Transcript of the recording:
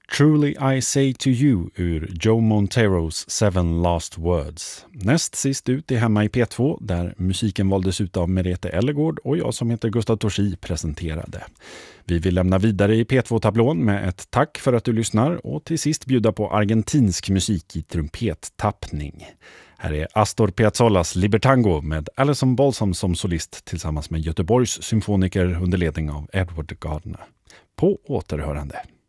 Truly I say to you ur Joe Monteros Seven Last Words. Näst sist ut är hemma i P2 där musiken valdes ut av Merete Ellegård och jag som heter Gustav Torsi presenterade. Vi vill lämna vidare i P2-tablån med ett tack för att du lyssnar och till sist bjuda på argentinsk musik i trumpettappning. Här är Astor Piazzollas Libertango med Alison Balsam som solist tillsammans med Göteborgs symfoniker under ledning av Edward Gardner. På återhörande.